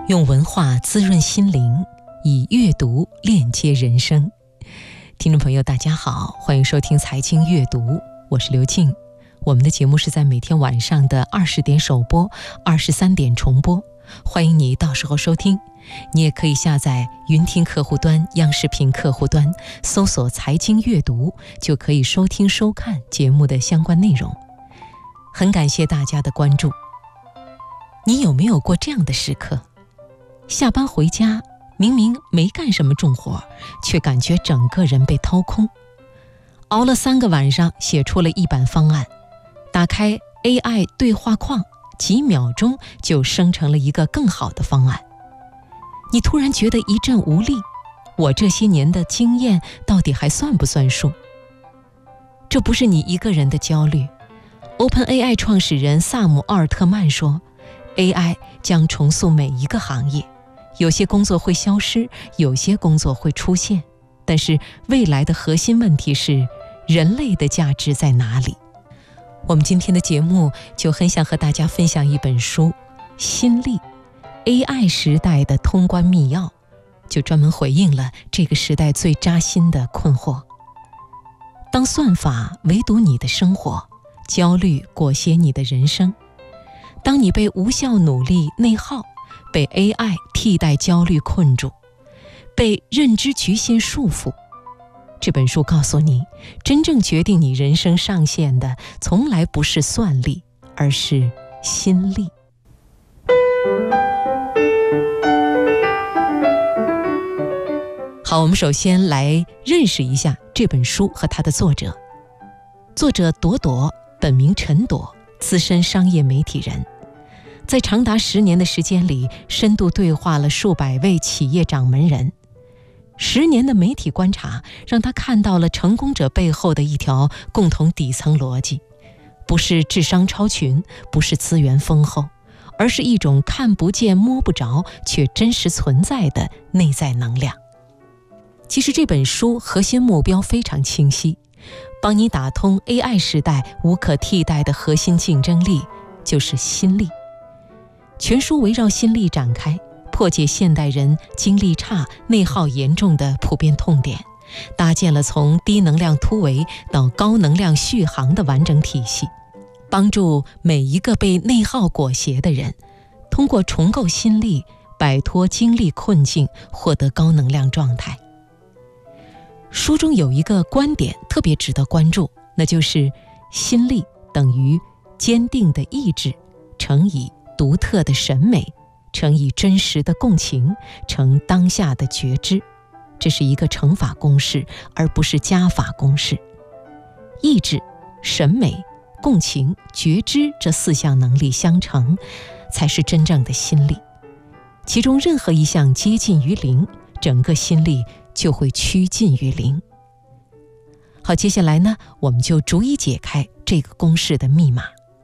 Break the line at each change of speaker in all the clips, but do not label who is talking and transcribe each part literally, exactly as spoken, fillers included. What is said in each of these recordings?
用文化滋润心灵，以阅读链接人生。听众朋友大家好，欢迎收听财经阅读，我是刘静。我们的节目是在每天晚上的二十点首播，二十三点重播，欢迎你到时候收听。你也可以下载云听客户端、央视频客户端，搜索财经阅读，就可以收听收看节目的相关内容。很感谢大家的关注。你有没有过这样的时刻？下班回家，明明没干什么重活，却感觉整个人被掏空。熬了三个晚上，写出了一版方案，打开 A I 对话框，几秒钟就生成了一个更好的方案。你突然觉得一阵无力，我这些年的经验到底还算不算数？这不是你一个人的焦虑。OpenAI 创始人萨姆·奥尔特曼说， A I 将重塑每一个行业，有些工作会消失，有些工作会出现，但是未来的核心问题是，人类的价值在哪里？我们今天的节目就很想和大家分享一本书，心力 A I 时代的通关密钥，就专门回应了这个时代最扎心的困惑。当算法围堵你的生活，焦虑裹挟你的人生，当你被无效努力内耗，被 A I 替代焦虑困住，被认知局限束缚，这本书告诉你，真正决定你人生上限的从来不是算力，而是心力。好，我们首先来认识一下这本书和它的作者。作者朵朵，本名陈朵，资深商业媒体人，在长达十年的时间里，深度对话了数百位企业掌门人。十年的媒体观察，让他看到了成功者背后的一条共同底层逻辑，不是智商超群，不是资源丰厚，而是一种看不见摸不着却真实存在的内在能量。其实这本书核心目标非常清晰，帮你打通 A I 时代无可替代的核心竞争力，就是心力。全书围绕心力展开，破解现代人精力差、内耗严重的普遍痛点，搭建了从低能量突围到高能量续航的完整体系，帮助每一个被内耗裹挟的人，通过重构心力，摆脱精力困境，获得高能量状态。书中有一个观点特别值得关注，那就是心力等于坚定的意志乘以独特的审美乘以真实的共情乘当下的觉知，这是一个乘法公式，而不是加法公式。意志、审美、共情、觉知这四项能力相乘，才是真正的心力。其中任何一项接近于零，整个心力就会趋近于零。好，接下来呢，我们就逐一解开这个公式的密码。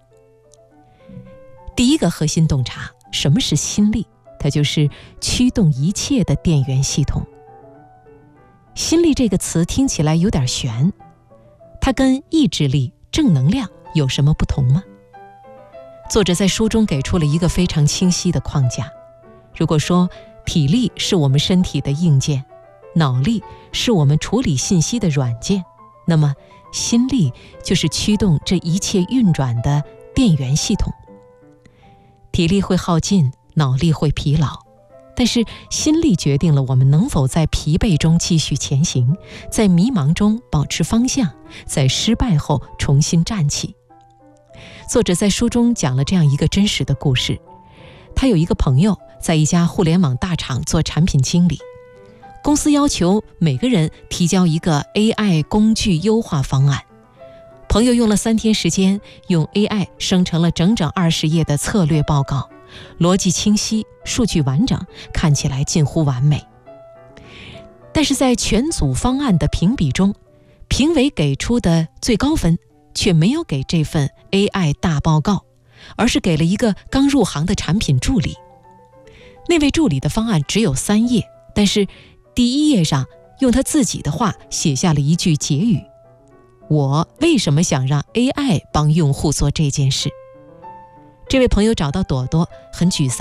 第一个核心洞察，什么是心力？它就是驱动一切的电源系统。心力这个词听起来有点悬，它跟意志力、正能量有什么不同吗？作者在书中给出了一个非常清晰的框架。如果说体力是我们身体的硬件，脑力是我们处理信息的软件，那么心力就是驱动这一切运转的电源系统。体力会耗尽，脑力会疲劳，但是心力决定了我们能否在疲惫中继续前行，在迷茫中保持方向，在失败后重新站起。作者在书中讲了这样一个真实的故事。他有一个朋友在一家互联网大厂做产品经理，公司要求每个人提交一个 A I 工具优化方案。朋友用了三天时间，用 A I 生成了整整二十页的策略报告，逻辑清晰，数据完整，看起来近乎完美。但是在全组方案的评比中，评委给出的最高分却没有给这份 A I 大报告，而是给了一个刚入行的产品助理。那位助理的方案只有三页，但是第一页上用他自己的话写下了一句结语：我为什么想让 A I 帮用户做这件事？这位朋友找到朵朵，很沮丧，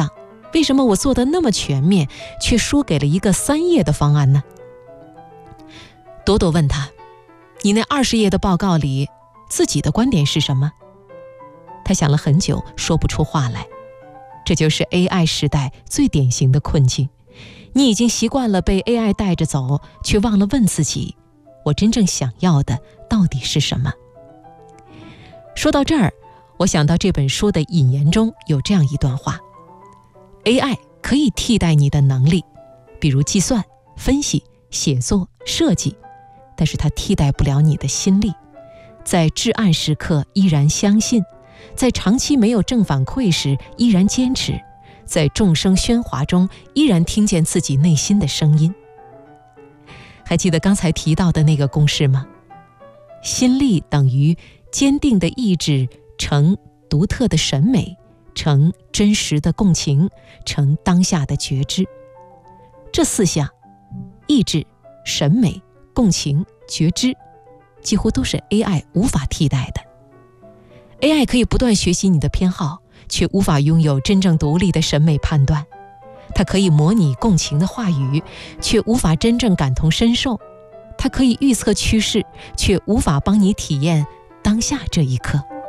为什么我做得那么全面，却输给了一个三页的方案呢？朵朵问他，你那二十页的报告里，自己的观点是什么？他想了很久，说不出话来。这就是 A I 时代最典型的困境。你已经习惯了被 A I 带着走，却忘了问自己，我真正想要的到底是什么？说到这儿，我想到这本书的引言中有这样一段话： A I 可以替代你的能力，比如计算、分析、写作、设计，但是它替代不了你的心力。在至暗时刻依然相信，在长期没有正反馈时依然坚持，在众生喧哗中依然听见自己内心的声音。还记得刚才提到的那个公式吗？心力等于坚定的意志乘独特的审美乘真实的共情乘当下的觉知。这四项，意志、审美、共情、觉知，几乎都是 A I 无法替代的。 A I 可以不断学习你的偏好，却无法拥有真正独立的审美判断。它可以模拟共情的话语，却无法真正感同身受。它可以预测趋势，却无法帮你体验当下这一刻。